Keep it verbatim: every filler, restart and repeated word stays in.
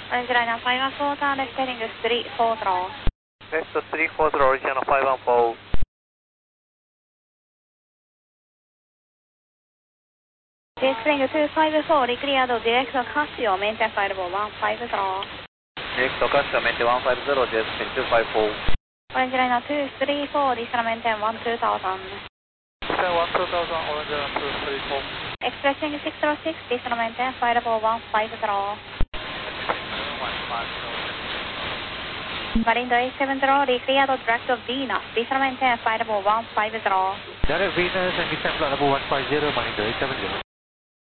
Orange Liner five one four, turn left heading three four zero. Left three four zero, Orange Liner five one four. Spring two five four, cleared direct Casio, maintain five one five zero. Direct Casio, maintain one five zero, Jet Spring two five four. Orange Liner two three four, descend maintain one two thousand. Descend one two thousand, Orange Liner two three four. Expressing six zero six, descend maintain five one five zero. Marindo eight seven zero, cleared direct Venus, descend maintain five one five zero. Direct Venus and descend level one five zero, Marindo eight seven zero.